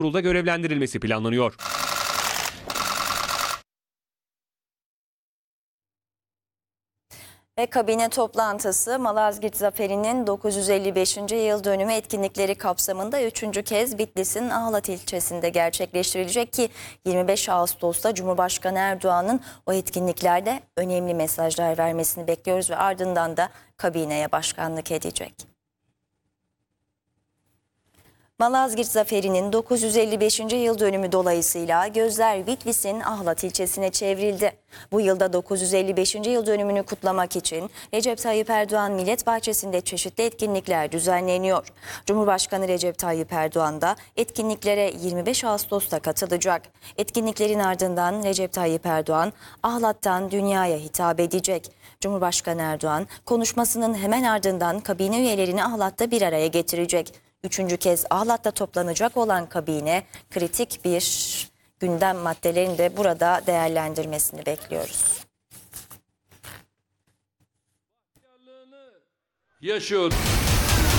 kurulda görevlendirilmesi planlanıyor. Ve kabine toplantısı Malazgirt Zaferi'nin 955. yıl dönümü etkinlikleri kapsamında 3. kez Bitlis'in Ahlat ilçesinde gerçekleştirilecek ki 25 Ağustos'ta Cumhurbaşkanı Erdoğan'ın o etkinliklerde önemli mesajlar vermesini bekliyoruz ve ardından da kabineye başkanlık edecek. Malazgirt Zaferi'nin 955. yıl dönümü dolayısıyla gözler Bitlis'in Ahlat ilçesine çevrildi. Bu yılda 955. yıl dönümünü kutlamak için Recep Tayyip Erdoğan Millet Bahçesi'nde çeşitli etkinlikler düzenleniyor. Cumhurbaşkanı Recep Tayyip Erdoğan da etkinliklere 25 Ağustos'ta katılacak. Etkinliklerin ardından Recep Tayyip Erdoğan Ahlat'tan dünyaya hitap edecek. Cumhurbaşkanı Erdoğan konuşmasının hemen ardından kabine üyelerini Ahlat'ta bir araya getirecek. 3. kez Ahlat'ta toplanacak olan kabine kritik bir gündem maddelerini de burada değerlendirmesini bekliyoruz. Yaşıyor.